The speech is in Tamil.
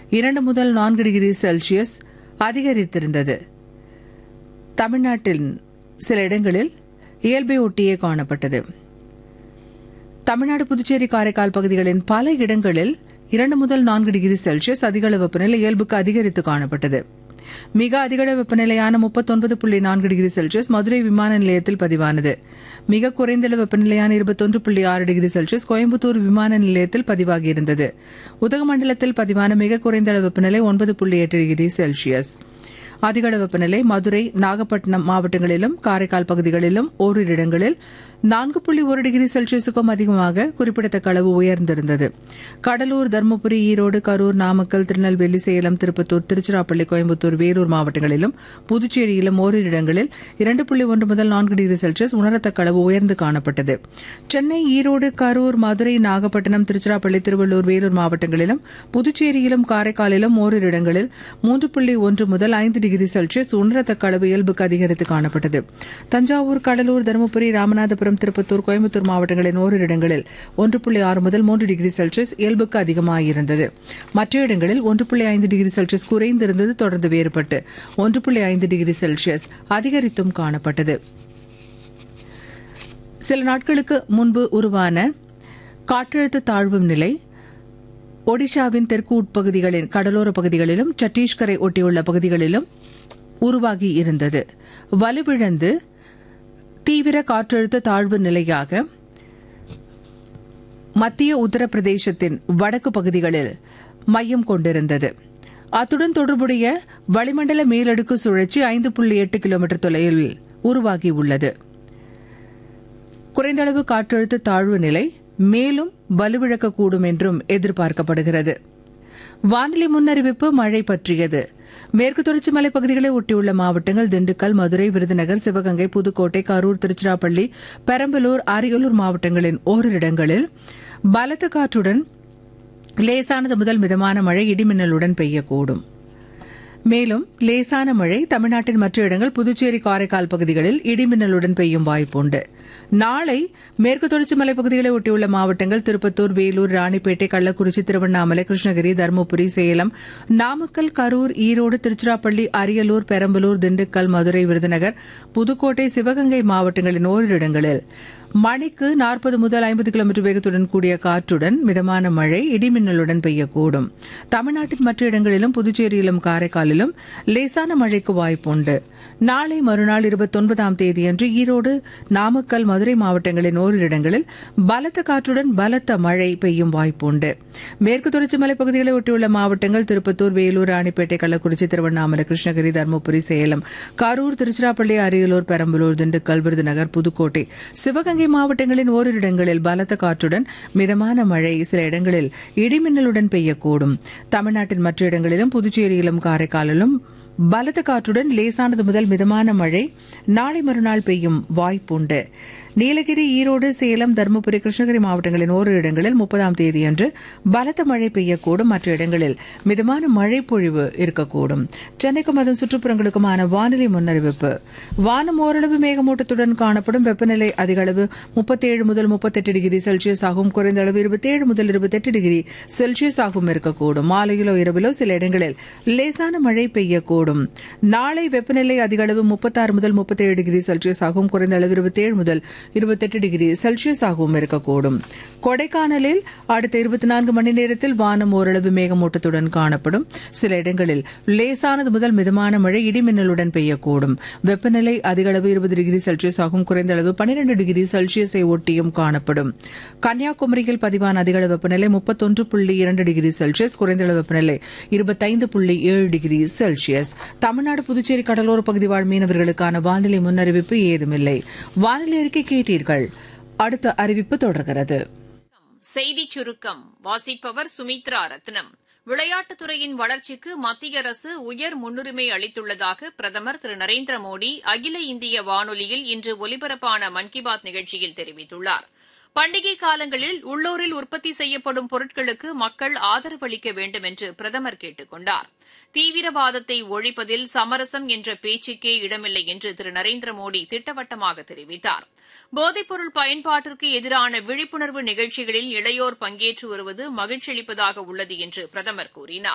2 முதல் 4 டிகிரி செல்சியஸ் அதிகரித்திருந்தது. தமிழ்நாட்டின் சில இடங்களில் இயல்பை ஒட்டியே காணப்பட்டது. தமிழ்நாடு, புதுச்சேரி, காரைக்கால் பகுதிகளின் பல இடங்களில் 2 முதல் 4 டிகிரி செல்சியஸ் அதிகளவு வெப்பநிலை இயல்புக்கு அதிகரித்து காணப்பட்டது. மிக அதிகளவு வெப்பநிலையான 39.4 டிகிரி செல்சியஸ் மதுரை விமான நிலையத்தில் பதிவானது. மிக குறைந்த வெப்பநிலையான 21.6 டிகிரி செல்சியஸ் கோயம்புத்தூர் விமான நிலையத்தில் பதிவாகியிருந்தது. உதகமண்டலத்தில் பதிவான மிக குறைந்த வெப்பநிலை 9.8 டிகிரி செல்சியஸ். அதிகளவு வெப்பநிலை மதுரை, நாகப்பட்டினம் மாவட்டங்களிலும் காரைக்கால் பகுதிகளிலும் ஓரிரு இடங்களில் 4.1 டிகிரி செல்சியஸுக்கும் அதிகமாக குறிப்பிடத்தக்க அளவு உயர்ந்திருந்தது. கடலூர், தருமபுரி, ஈரோடு, கரூர், நாமக்கல், திருநெல்வேலி, சேலம், திருப்பத்தூர், திருச்சிராப்பள்ளி, கோயம்புத்தூர், வேலூர் மாவட்டங்களிலும் புதுச்சேரியிலும் ஓரிரு இடங்களில் 2.1 முதல் 4 டிகிரி செல்சியஸ் உணரத்தக்க அளவு உயர்ந்து காணப்பட்டது. சென்னை, ஈரோடு, கரூர், மதுரை, நாகப்பட்டினம், திருச்சிராப்பள்ளி, திருவள்ளூர், வேலூர் மாவட்டங்களிலும் புதுச்சேரியிலும் காரைக்காலிலும் ஓரிரு இடங்களில் 3.1 முதல் 5 டிகிரி செல்சியஸ் உணரத்தக்க அளவு இயல்புக்கு அதிகரித்து காணப்பட்டது. தஞ்சாவூர், கடலூர், தருமபுரி, ராமநாதபுரம், திருப்பத்தூர், கோயம்புத்தூர் மாவட்டங்களின் ஓரிரு இடங்களில் 1.6 முதல் 3 டிகிரி செல்சியஸ் இயல்புக்கு அதிகமாயிருந்தது. மற்ற இடங்களில் 1.5 டிகிரி செல்சியஸ் குறைந்திருந்தது. தொடர்ந்து வேறுபட்டு 1.5 டிகிரி செல்சியஸ் அதிகரித்தும் காணப்பட்டது. சில நாட்களுக்கு முன்பு உருவான காற்றழுத்த தாழ்வு நிலை ஒடிஷாவின் தெற்கு உட்பகுதிகளின் கடலோர பகுதிகளிலும் சத்தீஸ்கரை ஒட்டியுள்ள பகுதிகளிலும் உருவாகி இருந்தது. வலுவிழந்து தீவிர காற்றழுத்த தாழ்வு நிலையாக மத்திய உத்தரப்பிரதேசத்தின் வடக்கு பகுதிகளில் மையம் கொண்டிருந்தது. அத்துடன் தொடர்புடைய வளிமண்டல மேலடுக்கு சுழற்சி 5.8 கிலோமீட்டர் தொலைவில் உருவாகியுள்ளது. குறைந்த அளவு காற்றழுத்த தாழ்வு நிலை மேலும் வலுவிழக்கக்கூடும் என்றும் எதிர்பார்க்கப்படுகிறது. வானிலை முன்னறிவிப்பு மழை பற்றியது. மேற்கு தொடர்ச்சி மலைப்பகுதிகளை ஒட்டியுள்ள மாவட்டங்கள் திண்டுக்கல், மதுரை, விருதுநகர், சிவகங்கை, புதுக்கோட்டை, கரூர், திருச்சிராப்பள்ளி, பெரம்பலூர், அரியலூர் மாவட்டங்களின் ஓரிரு இடங்களில் பலத்த காற்றுடன் லேசானது முதல் மிதமான மழை இடிமின்னலுடன் பெய்யக்கூடும். மேலும் லேசான மழை தமிழ்நாட்டின் மற்ற இடங்கள் புதுச்சேரி, காரைக்கால் பகுதிகளில் இடிமின்னலுடன் பெய்யும் வாய்ப்புண்டு. நாளை மேற்கு தொடர்ச்சி மலைப்பகுதிகளை ஒட்டியுள்ள மாவட்டங்கள் திருப்பத்தூர், வேலூர், ராணிப்பேட்டை, கள்ளக்குறிச்சி, திருவண்ணாமலை, கிருஷ்ணகிரி, தருமபுரி, சேலம், நாமக்கல், கரூர், ஈரோடு, திருச்சிராப்பள்ளி, அரியலூர், பெரம்பலூர், திண்டுக்கல், மதுரை, விருதுநகர், புதுக்கோட்டை, சிவகங்கை மாவட்டங்களின் ஓரிரு இடங்களில் மணிக்கு 40 முதல் 50 கிலோமீட்டர் வேகத்துடன் கூடிய காற்றுடன் மிதமான மழை இடிமின்னலுடன் பெய்யக்கூடும். தமிழ்நாட்டின் மற்ற இடங்களிலும் புதுச்சேரியிலும் காரைக்காலிலும் லேசான மழைக்கு வாய்ப்புண்டு. நாளை மறுநாள் 29ஆம் தேதியன்று ஈரோடு, நாமக்கல், மதுரை மாவட்டங்களின் ஓரிரு இடங்களில் பலத்த காற்றுடன் பலத்த மழை பெய்யும் வாய்ப்புண்டு. மேற்கு தொடர்ச்சி மலைப்பகுதிகளை ஒட்டியுள்ள மாவட்டங்கள் திருப்பத்தூர், வேலூர், ராணிப்பேட்டை, கள்ளக்குறிச்சி, திருவண்ணாமலை, கிருஷ்ணகிரி, தருமபுரி, சேலம், கரூர், திருச்சிராப்பள்ளி, அரியலூர், பெரம்பலூர், திண்டுக்கல், விருதுநகர், புதுக்கோட்டை, சிவகங்கை மாவட்டங்களின் ஓரிரு இடங்களில் பலத்த காற்றுடன் மிதமான மழை, சில இடங்களில் இடிமின்னலுடன் பெய்யக்கூடும். தமிழ்நாட்டின் மற்ற இடங்களிலும் புதுச்சேரியிலும் காரைக்காலிலும் பலத்த காற்றுடன் லேசானது முதல் மிதமான மழை நாளை மறுநாள் பெய்யும் வாய்ப்புண்டு. நீலகிரி, ஈரோடு, சேலம், தருமபுரி, கிருஷ்ணகிரி மாவட்டங்களின் ஓரிரு இடங்களில் 30ஆம் தேதியன்று பலத்த மழை பெய்யக்கூடும். மற்ற இடங்களில் மிதமான மழை பொழிவு இருக்கக்கூடும். சென்னைக்கும் அதன் சுற்றுப்புறங்களுக்குமான வானிலை முன்னறிவிப்பு. வானம் ஓரளவு மேகமூட்டத்துடன் காணப்படும். வெப்பநிலை அதிக அளவு 37 முதல் 38 டிகிரி செல்சியஸ் ஆகும். குறைந்த அளவு 27 முதல் 28 டிகிரி செல்சியஸ் ஆகும் இருக்கக்கூடும். மாலையிலோ இரவிலோ சில இடங்களில் லேசான மழை பெய்யக்கூடும். நாளை வெப்பநிலை அதிக அளவு 36 முதல் 37 டிகிரி செல்சியஸ் ஆகும். குறைந்த அளவு 27 முதல் 28 டிகிரி செல்சியஸ் ஆகவும் இருக்கக்கூடும். கொடைக்கானலில் அடுத்த 24 மணி நேரத்தில் வானம் ஓரளவு மேகமூட்டத்துடன் காணப்படும். சில இடங்களில் லேசானது முதல் மிதமான மழை இடிமின்னலுடன் பெய்யக்கூடும். வெப்பநிலை அதிக அளவு 20 டிகிரி செல்சியஸ் ஆகும். குறைந்த அளவு 12 டிகிரி செல்சியஸை ஒட்டியும் காணப்படும். கன்னியாகுமரியில் பதிவான அதிக அளவு வெப்பநிலை 31.2 டிகிரி செல்சியஸ், குறைந்த அளவு வெப்பநிலை 25.7 டிகிரி செல்சியஸ். தமிழ்நாடு, புதுச்சேரி கடலோர பகுதி வாழ் மீனவர்களுக்கான வானிலை முன்னறிவிப்பு ஏதுமில்லை. வானிலை அறிக்கை கேட்டீர்கள். அடுத்த அறிவிப்பு தொடர்கிறது. செய்திச் சுருக்கம் வாசிப்பவர் சுமித்ரா ரத்னம். விளையாட்டுத்துறையின் வளர்ச்சிக்கு மத்திய அரசு உயர் முன்னுரிமை அளித்துள்ளதாக பிரதமர் திரு நரேந்திர மோடி அகில இந்திய வானொலியில் இன்று ஒலிபரப்பான மன் கி பாத் நிகழ்ச்சியில் தெரிவித்துள்ளார். பண்டிகை காலங்களில் உள்ளூரில் உற்பத்தி செய்யப்படும் பொருட்களுக்கு மக்கள் ஆதரவு அளிக்க வேண்டும் என்று பிரதமர் கேட்டுக் கொண்டார். தீவிரவாதத்தை ஒழிப்பதில் சமரசம் என்ற பேச்சுக்கே இடமில்லை என்று திரு நரேந்திர மோடி திட்டவட்டமாக தெரிவித்தார். போதைப்பொருள் பயன்பாட்டிற்கு எதிரான விழிப்புணர்வு நிகழ்ச்சிகளில் இளையோர் பங்கேற்று வருவது மகிழ்ச்சியளிப்பதாக உள்ளது என்று பிரதமர் கூறினார்.